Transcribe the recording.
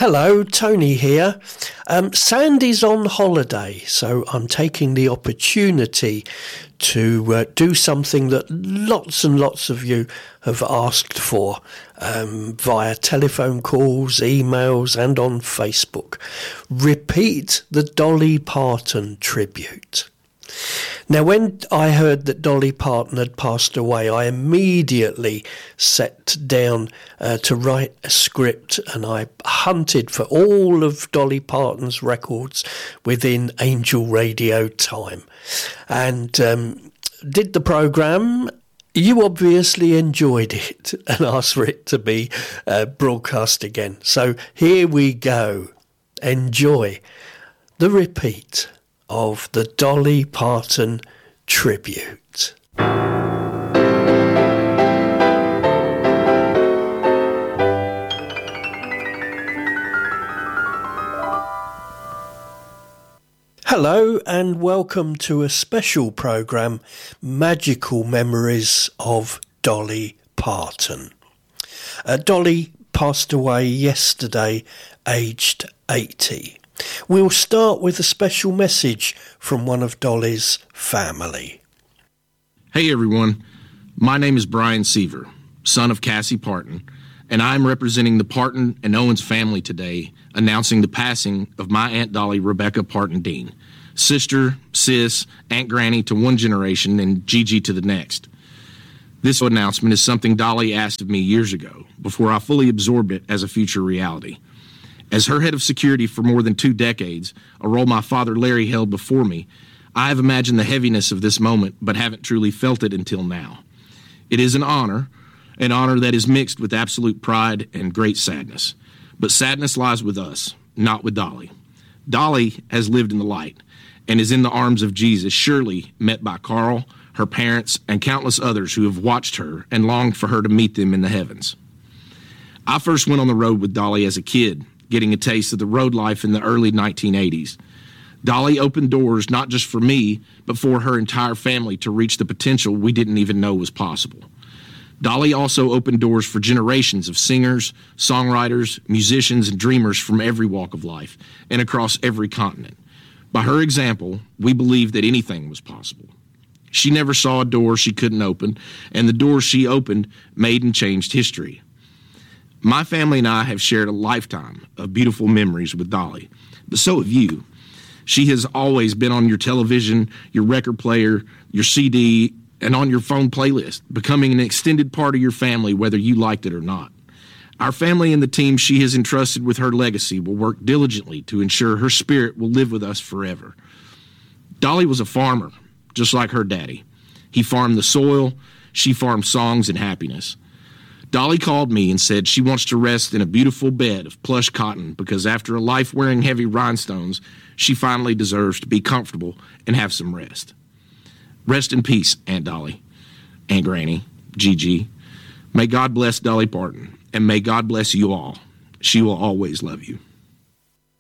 Hello, Tony here. Sandy's on holiday, so I'm taking the opportunity to do something that lots and lots of you have asked for via telephone calls, emails and on Facebook. Repeat the Dolly Parton tribute. Now, when I heard that Dolly Parton had passed away, I immediately sat down to write a script, and I hunted for all of Dolly Parton's records within Angel Radio time and did the programme. You obviously enjoyed it and asked for it to be broadcast again. So here we go. Enjoy the repeat of the Dolly Parton tribute. Hello and welcome to a special programme, Magical Memories of Dolly Parton. Dolly passed away yesterday, aged 80. We'll start with a special message from one of Dolly's family. Hey everyone, my name is Brian Seaver, son of Cassie Parton, and I'm representing the Parton and Owens family today, announcing the passing of my Aunt Dolly Rebecca Parton Dean, sister, sis, Aunt Granny to one generation and Gigi to the next. This announcement is something Dolly asked of me years ago, before I fully absorbed it as a future reality. As her head of security for more than 2 decades, a role my father Larry held before me, I have imagined the heaviness of this moment but haven't truly felt it until now. It is an honor that is mixed with absolute pride and great sadness. But sadness lies with us, not with Dolly. Dolly has lived in the light and is in the arms of Jesus, surely met by Carl, her parents, and countless others who have watched her and longed for her to meet them in the heavens. I first went on the road with Dolly as a kid, getting a taste of the road life in the early 1980s. Dolly opened doors not just for me, but for her entire family to reach the potential we didn't even know was possible. Dolly also opened doors for generations of singers, songwriters, musicians, and dreamers from every walk of life and across every continent. By her example, we believed that anything was possible. She never saw a door she couldn't open, and the doors she opened made and changed history. My family and I have shared a lifetime of beautiful memories with Dolly, but so have you. She has always been on your television, your record player, your CD, and on your phone playlist, becoming an extended part of your family whether you liked it or not. Our family and the team she has entrusted with her legacy will work diligently to ensure her spirit will live with us forever. Dolly was a farmer, just like her daddy. He farmed the soil, she farmed songs and happiness. Dolly called me and said she wants to rest in a beautiful bed of plush cotton because after a life wearing heavy rhinestones, she finally deserves to be comfortable and have some rest. Rest in peace, Aunt Dolly, Aunt Granny, Gigi. May God bless Dolly Parton, and may God bless you all. She will always love you.